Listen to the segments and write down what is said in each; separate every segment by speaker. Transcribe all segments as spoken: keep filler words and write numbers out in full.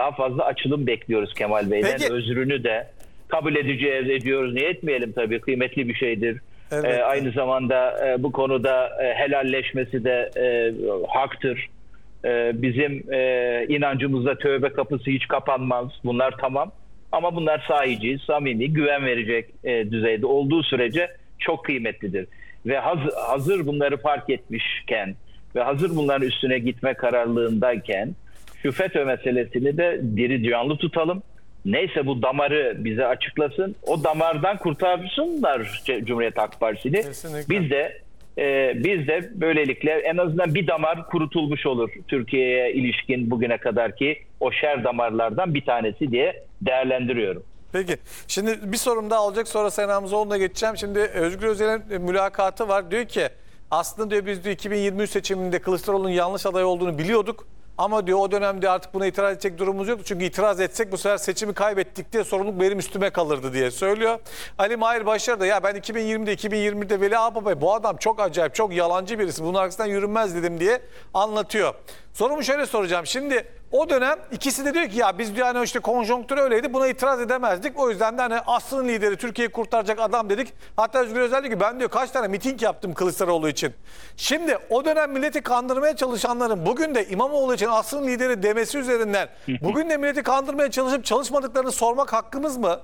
Speaker 1: daha fazla açılım bekliyoruz Kemal Bey'den.
Speaker 2: Peki.
Speaker 1: Özrünü de kabul edeceğiz, ediyoruz. Niye etmeyelim tabii, kıymetli bir şeydir.
Speaker 2: Evet.
Speaker 1: Ee, aynı zamanda e, bu konuda e, helalleşmesi de e, haktır. E, bizim e, inancımızda tövbe kapısı hiç kapanmaz. Bunlar tamam. Ama bunlar sahici, samimi, güven verecek e, düzeyde olduğu sürece çok kıymetlidir. Ve hazır, hazır bunları fark etmişken ve hazır bunların üstüne gitme kararlılığındayken şu FETÖ meselesini de diri canlı tutalım. Neyse bu damarı bize açıklasın. O damardan kurtarsınlar Cumhuriyet Halk Partisi'ni.
Speaker 2: Kesinlikle.
Speaker 1: Biz de e, biz de böylelikle en azından bir damar kurutulmuş olur. Türkiye'ye ilişkin bugüne kadarki o şer damarlardan bir tanesi diye değerlendiriyorum.
Speaker 2: Peki. Şimdi bir sorum daha olacak. Sonra Sayın Hamzoğlu'na geçeceğim. Şimdi Özgür Özel'in mülakatı var. Diyor ki aslında diyor biz diyor iki bin yirmi üç seçiminde Kılıçdaroğlu'nun yanlış aday olduğunu biliyorduk. Ama diyor o dönemde artık buna itiraz edecek durumumuz yoktu. Çünkü itiraz etsek bu sefer seçimi kaybettik diye sorumluluk benim üstüme kalırdı diye söylüyor. Ali Mahir Başar da ya ben iki bin yirmide iki bin yirmide Veli Ağabey bu adam çok acayip, çok yalancı birisi. Bunun arkasından yürünmez dedim diye anlatıyor. Sorumu şöyle soracağım. Şimdi o dönem ikisi de diyor ki ya biz diyor hani işte konjonktür öyleydi, buna itiraz edemezdik. O yüzden de hani asrın lideri, Türkiye'yi kurtaracak adam dedik. Hatta Özgür Özel diyor ki ben diyor kaç tane miting yaptım Kılıçdaroğlu için. Şimdi o dönem milleti kandırmaya çalışanların bugün de İmamoğlu için asrın lideri demesi üzerinden bugün de milleti kandırmaya çalışıp çalışmadıklarını sormak hakkımız mı?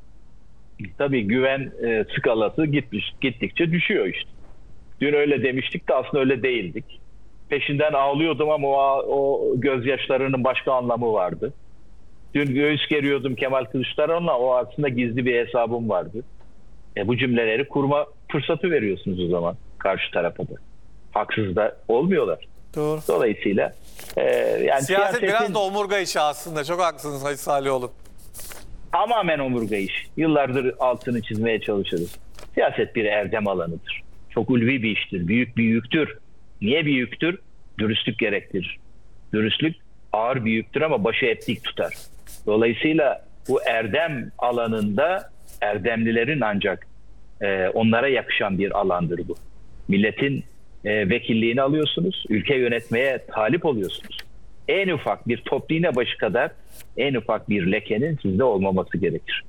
Speaker 1: Tabii güven e, skalası gitmiş, gittikçe düşüyor işte. Dün öyle demiştik de aslında öyle değildik. Peşinden ağlıyordum ama o, o gözyaşlarının başka anlamı vardı. Dün göğüs geriyordum Kemal Kılıçdaroğlu'na, o aslında gizli bir hesabım vardı. E, bu cümleleri kurma fırsatı veriyorsunuz o zaman karşı tarafa da. Haksız da olmuyorlar.
Speaker 2: Doğru.
Speaker 1: Dolayısıyla e, yani
Speaker 2: Siyaset
Speaker 1: siyasetin
Speaker 2: biraz da omurga işi aslında. Çok haklısınız Hacı Salihoğlu.
Speaker 1: tamamen omurga iş. Yıllardır altını çizmeye çalışırız. Siyaset bir erdem alanıdır. Çok ulvi bir iştir. Büyük bir yüktür. Niye bir yüktür? Dürüstlük gerektirir. Dürüstlük ağır bir yüktür ama başı hep dik tutar. Dolayısıyla bu erdem alanında erdemlilerin ancak e, onlara yakışan bir alandır bu. Milletin e, vekilliğini alıyorsunuz, ülke yönetmeye talip oluyorsunuz. En ufak bir toplu iğne başı kadar en ufak bir lekenin sizde olmaması gerekir.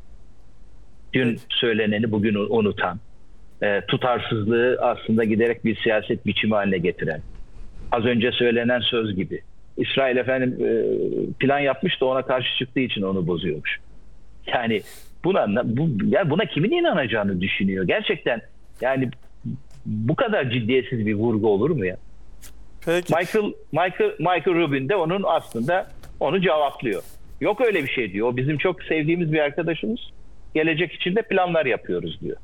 Speaker 1: Dün söyleneni bugün unutan, e, tutarsızlığı aslında giderek bir siyaset biçimi haline getiren, az önce söylenen söz gibi. İsrail efendim e, plan yapmış da ona karşı çıktığı için onu bozuyormuş. Yani buna bu, ya buna kimin inanacağını düşünüyor. Gerçekten yani bu kadar ciddiyetsiz bir vurgu olur mu ya?
Speaker 2: Peki.
Speaker 1: Michael Michael Michael Rubin de onun aslında onu cevaplıyor. Yok öyle bir şey diyor. O bizim çok sevdiğimiz bir arkadaşımız. Gelecek için de planlar yapıyoruz diyor.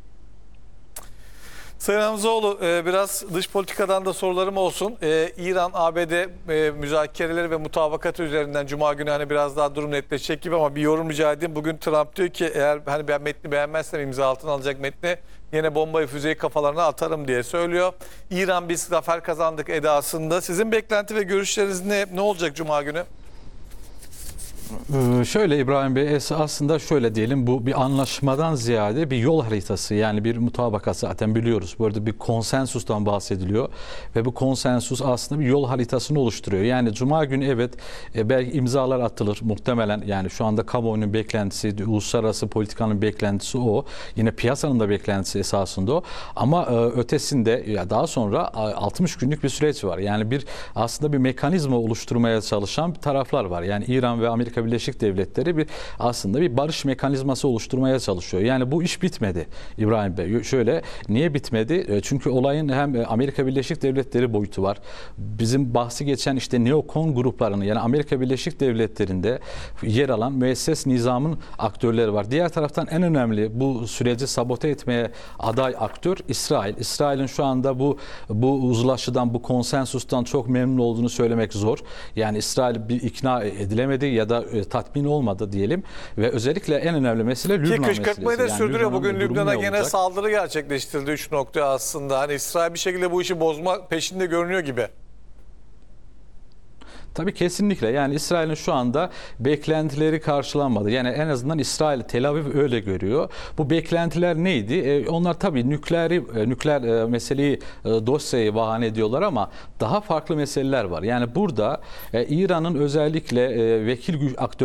Speaker 2: Sayın Hamzoğlu, biraz dış politikadan da sorularım olsun. İran-A B D müzakereleri ve mutabakatı üzerinden Cuma günü hani biraz daha durum netleşecek gibi ama bir yorum rica edeyim. Bugün Trump diyor ki eğer hani ben metni beğenmezsem imza altına alacak metni yine bombayı füzeyi kafalarına atarım diye söylüyor. İran biz zafer kazandık edasında. Sizin beklenti ve görüşleriniz ne? Ne olacak Cuma günü?
Speaker 3: Ee, şöyle İbrahim Bey aslında şöyle diyelim, bu bir anlaşmadan ziyade bir yol haritası, yani bir mutabakat zaten biliyoruz. Burada bir konsensustan bahsediliyor ve bu konsensus aslında bir yol haritasını oluşturuyor. Yani Cuma günü evet e, belki imzalar atılır muhtemelen, yani şu anda kamuoyunun beklentisi, uluslararası politikanın beklentisi o. Yine piyasanın da beklentisi esasında o. Ama e, ötesinde ya daha sonra altmış günlük bir süreç var. Yani bir aslında bir mekanizma oluşturmaya çalışan taraflar var. Yani İran ve Amerika Birleşik Devletleri bir aslında bir barış mekanizması oluşturmaya çalışıyor. Yani bu iş bitmedi İbrahim Bey. Şöyle niye bitmedi? Çünkü olayın hem Amerika Birleşik Devletleri boyutu var. Bizim bahsi geçen işte neokon gruplarını, yani Amerika Birleşik Devletleri'nde yer alan müesses nizamın aktörleri var. Diğer taraftan en önemli bu süreci sabote etmeye aday aktör İsrail. İsrail'in şu anda bu bu uzlaşıdan, bu konsensustan çok memnun olduğunu söylemek zor. Yani İsrail bir ikna edilemedi ya da tatmin olmadı diyelim ve özellikle en önemli mesele Lübnan meselesi.
Speaker 2: Ki kışkırtmayı da
Speaker 3: yani
Speaker 2: sürdürüyor. Bugün Lübnan'a gene
Speaker 3: olacak?
Speaker 2: saldırı gerçekleştirildi üç nokta aslında. Hani İsrail bir şekilde bu işi bozma peşinde görünüyor gibi.
Speaker 3: Tabii kesinlikle, yani İsrail'in şu anda beklentileri karşılanmadı. Yani en azından İsrail, Tel Aviv öyle görüyor. Bu beklentiler neydi? E, onlar tabii nükleeri, e, nükleer e, meseleyi, e, dosyayı bahane ediyorlar ama daha farklı meseleler var. Yani burada e, İran'ın özellikle e, vekil güç aktör